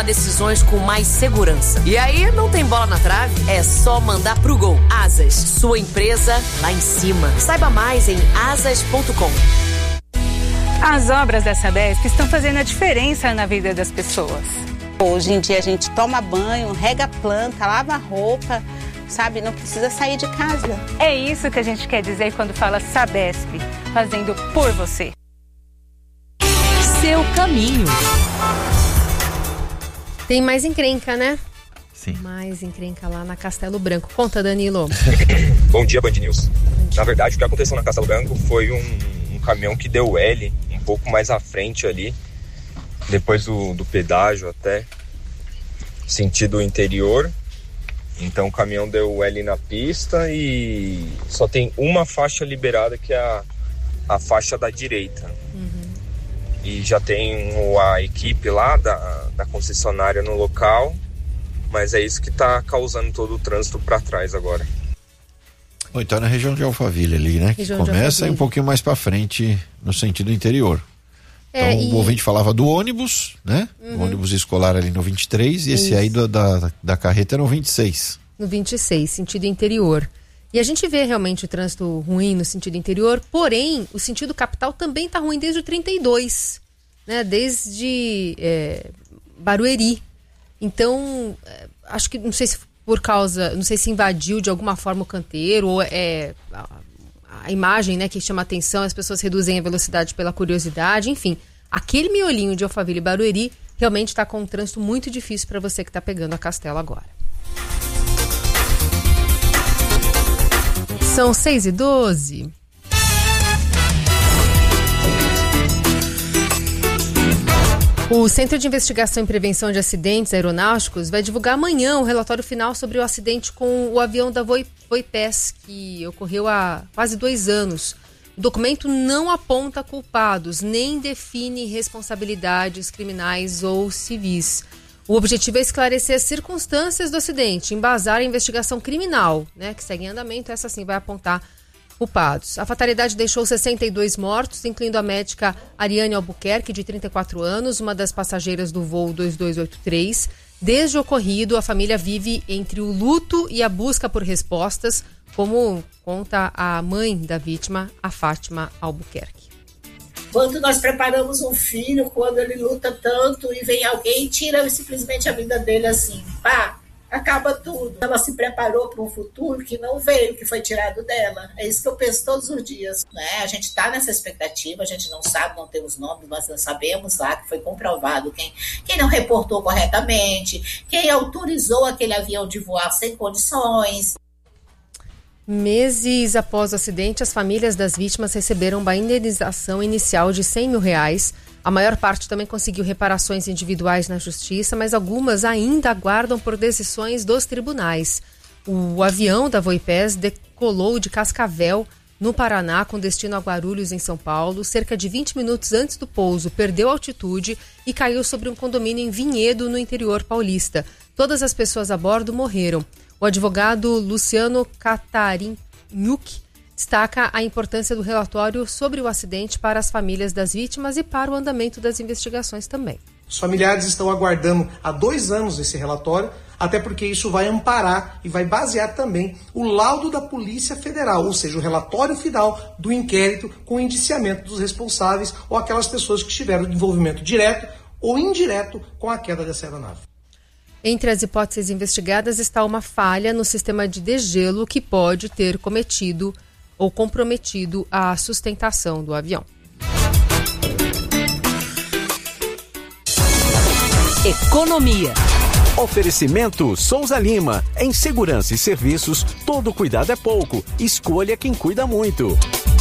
Decisões com mais segurança. E aí, não tem bola na trave? É só mandar pro gol. Asas, sua empresa lá em cima. Saiba mais em asas.com. As obras da Sabesp estão fazendo a diferença na vida das pessoas. Hoje em dia a gente toma banho, rega a planta, lava a roupa, sabe? Não precisa sair de casa. É isso que a gente quer dizer quando fala Sabesp, fazendo por você. Seu caminho. Tem mais encrenca, né? Sim. Mais encrenca lá na Castelo Branco. Conta, Danilo. Bom dia, Band News. Na verdade, o que aconteceu na Castelo Branco foi um caminhão que deu L um pouco mais à frente ali, depois do pedágio até, sentido interior. Então o caminhão deu L na pista e só tem uma faixa liberada, que é a faixa da direita. E já tem a equipe lá da concessionária no local, mas é isso que está causando todo o trânsito para trás agora. Bom, então é na região de Alphaville ali, né? Que começa um pouquinho mais para frente no sentido interior. Então o ouvinte falava do ônibus, né? O ônibus escolar ali no 23 e esse aí da carreta era no 26. No 26, sentido interior. E a gente vê realmente o trânsito ruim no sentido interior, porém, o sentido capital também está ruim desde o 32, né? Desde Barueri. Então, acho que, não sei se por causa, não sei se invadiu de alguma forma o canteiro, ou a imagem, né, que chama atenção, as pessoas reduzem a velocidade pela curiosidade, enfim. Aquele miolinho de Alphaville e Barueri realmente está com um trânsito muito difícil para você que está pegando a Castelo agora. São 6h12. O Centro de Investigação e Prevenção de Acidentes Aeronáuticos vai divulgar amanhã o relatório final sobre o acidente com o avião da Voipés, que ocorreu há quase 2 anos. O documento não aponta culpados, nem define responsabilidades criminais ou civis. O objetivo é esclarecer as circunstâncias do acidente, embasar a investigação criminal, né, que segue em andamento. Essa sim vai apontar culpados. A fatalidade deixou 62 mortos, incluindo a médica Ariane Albuquerque, de 34 anos, uma das passageiras do voo 2283. Desde o ocorrido, a família vive entre o luto e a busca por respostas, como conta a mãe da vítima, a Fátima Albuquerque. Quando nós preparamos um filho, quando ele luta tanto e vem alguém e tira simplesmente a vida dele assim, pá, acaba tudo. Ela se preparou para um futuro que não veio, que foi tirado dela. É isso que eu penso todos os dias, né? A gente está nessa expectativa, a gente não sabe, não temos nomes, mas nós sabemos lá que foi comprovado quem não reportou corretamente, quem autorizou aquele avião de voar sem condições. Meses após o acidente, as famílias das vítimas receberam uma indenização inicial de R$100 mil. A maior parte também conseguiu reparações individuais na justiça, mas algumas ainda aguardam por decisões dos tribunais. O avião da Voipés decolou de Cascavel, no Paraná, com destino a Guarulhos, em São Paulo. Cerca de 20 minutos antes do pouso, perdeu altitude e caiu sobre um condomínio em Vinhedo, no interior paulista. Todas as pessoas a bordo morreram. O advogado Luciano Catarinhuc destaca a importância do relatório sobre o acidente para as famílias das vítimas e para o andamento das investigações também. Os familiares estão aguardando há 2 anos esse relatório, até porque isso vai amparar e vai basear também o laudo da Polícia Federal, ou seja, o relatório final do inquérito com o indiciamento dos responsáveis ou aquelas pessoas que tiveram envolvimento direto ou indireto com a queda dessa aeronave. Entre as hipóteses investigadas está uma falha no sistema de degelo que pode ter cometido ou comprometido a sustentação do avião. Economia. Oferecimento Souza Lima. Em segurança e serviços, todo cuidado é pouco. Escolha quem cuida muito.